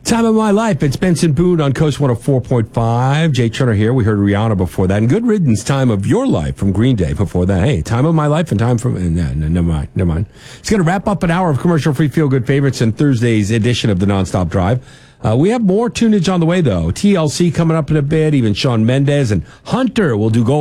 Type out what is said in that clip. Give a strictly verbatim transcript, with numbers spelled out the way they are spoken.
Time of My Life. It's Benson Boone on Coast one oh four point five. Jay Turner here. We heard Rihanna before that. And Good Riddance, Time of Your Life from Green Day before that. Hey, Time of My Life and Time from... No, no, never mind. Never mind. It's going to wrap up an hour of commercial-free feel-good favorites in Thursday's edition of the Nonstop Drive. Uh, we have more tunage on the way, though. T L C coming up in a bit. Even Shawn Mendes and Hunter will do gold.